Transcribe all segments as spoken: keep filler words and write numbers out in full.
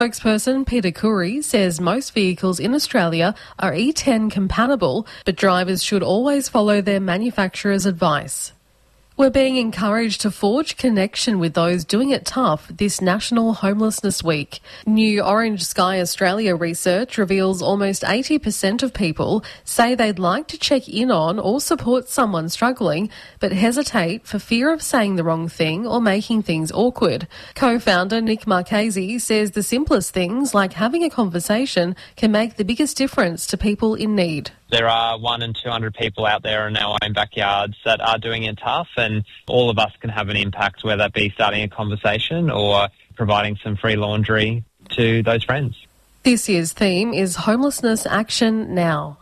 Spokesperson Peter Curry says most vehicles in Australia are E ten compatible, but drivers should always follow their manufacturer's advice. We're being encouraged to forge connection with those doing it tough this National Homelessness Week. New Orange Sky Australia research reveals almost eighty percent of people say they'd like to check in on or support someone struggling, but hesitate for fear of saying the wrong thing or making things awkward. Co-founder Nick Marchese says the simplest things, like having a conversation, can make the biggest difference to people in need. There are one and two hundred people out there in our own backyards that are doing it tough, and all of us can have an impact, whether that be starting a conversation or providing some free laundry to those friends. This year's theme is Homelessness Action Now.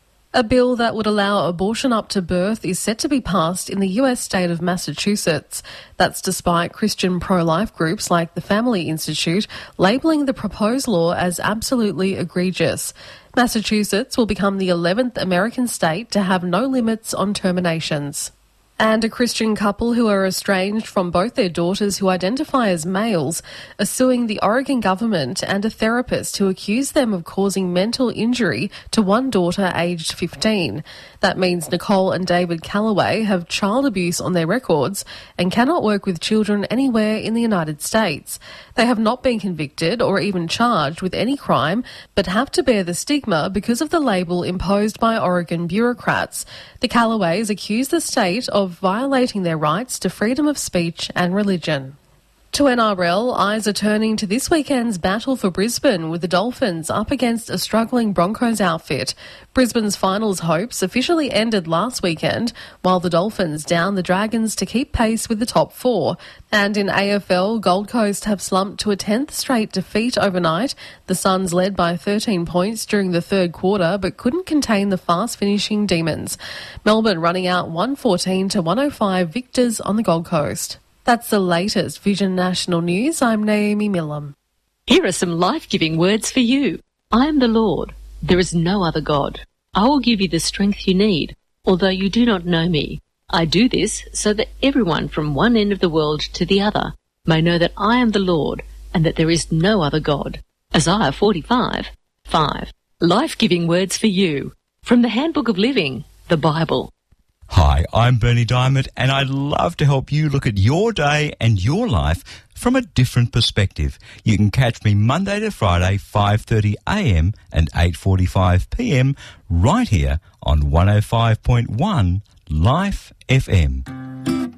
A bill that would allow abortion up to birth is set to be passed in the U S state of Massachusetts. That's despite Christian pro-life groups like the Family Institute labelling the proposed law as absolutely egregious. Massachusetts will become the eleventh American state to have no limits on terminations. And a Christian couple who are estranged from both their daughters who identify as males are suing the Oregon government and a therapist who accuse them of causing mental injury to one daughter aged fifteen. That means Nicole and David Calloway have child abuse on their records and cannot work with children anywhere in the United States. They have not been convicted or even charged with any crime, but have to bear the stigma because of the label imposed by Oregon bureaucrats. The Calloways accuse the state of violating their rights to freedom of speech and religion. To N R L, eyes are turning to this weekend's battle for Brisbane, with the Dolphins up against a struggling Broncos outfit. Brisbane's finals hopes officially ended last weekend, while the Dolphins downed the Dragons to keep pace with the top four. And in A F L, Gold Coast have slumped to a tenth straight defeat overnight. The Suns led by thirteen points during the third quarter, but couldn't contain the fast-finishing Demons. Melbourne running out one fourteen to one oh five victors on the Gold Coast. That's the latest Vision National News. I'm Naomi Millam. Here are some life-giving words for you. I am the Lord. There is no other God. I will give you the strength you need, although you do not know me. I do this so that everyone from one end of the world to the other may know that I am the Lord and that there is no other God. Isaiah forty-five, five. Life-giving words for you. From the Handbook of Living, the Bible. Hi, I'm Bernie Diamond, and I'd love to help you look at your day and your life from a different perspective. You can catch me Monday to Friday, five thirty a m and eight forty-five p m right here on one oh five point one Life F M.